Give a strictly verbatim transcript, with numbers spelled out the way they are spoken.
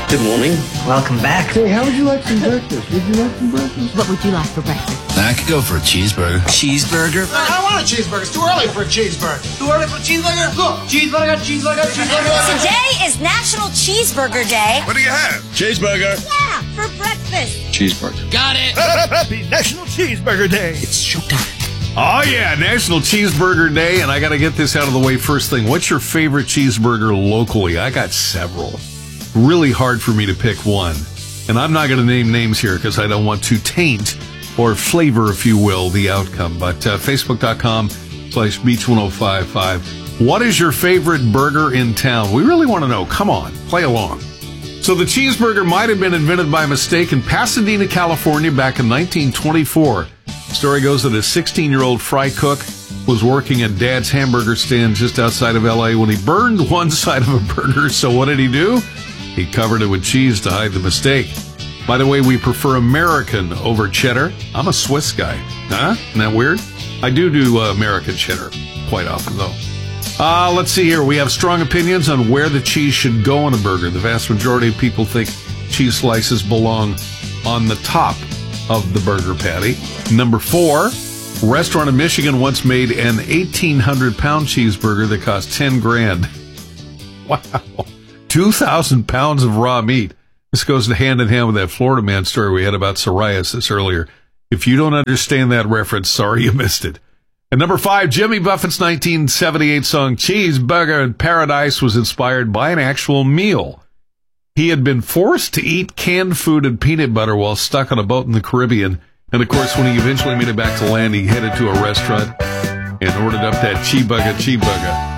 Good morning. Welcome back. Hey, how would you like some breakfast? Would you like some breakfast? What would you like for breakfast? I could go for a cheeseburger. Cheeseburger? I don't want a cheeseburger. It's too early for a cheeseburger. Too early for a cheeseburger? Look, cheeseburger, cheeseburger, cheeseburger. Today is National Cheeseburger Day. What do you have? Cheeseburger. Yeah, for breakfast. Cheeseburger. Got it. Happy National Cheeseburger Day. It's showtime. Oh, yeah, National Cheeseburger Day, and I got to get this out of the way first thing. What's your favorite cheeseburger locally? I got several. Really hard for me to pick one. And I'm not going to name names here because I don't want to taint or flavor, if you will, the outcome. But uh, Facebook.com slash Beach 1055. What is your favorite burger in town? We really want to know. Come on, play along. So the cheeseburger might have been invented by mistake in Pasadena, California back in nineteen twenty-four. The story goes that a sixteen-year-old fry cook was working at Dad's hamburger stand just outside of L A when he burned one side of a burger. So what did he do? He covered it with cheese to hide the mistake. By the way, we prefer American over cheddar. I'm a Swiss guy. Huh? Isn't that weird? I do do uh, American cheddar quite often, though. Uh, let's see here. We have strong opinions on where the cheese should go on a burger. The vast majority of people think cheese slices belong on the top of the burger patty. Number four, a restaurant in Michigan once made an eighteen hundred pound cheeseburger that cost ten grand. Wow. two thousand pounds of raw meat. This goes hand in hand with that Florida man story we had about psoriasis earlier. If you don't understand that reference, sorry you missed it. And number five, Jimmy Buffett's nineteen seventy-eight song Cheeseburger in Paradise was inspired by an actual meal. He had been forced to eat canned food and peanut butter while stuck on a boat in the Caribbean. And, of course, when he eventually made it back to land, he headed to a restaurant and ordered up that Cheeseburger Cheeseburger.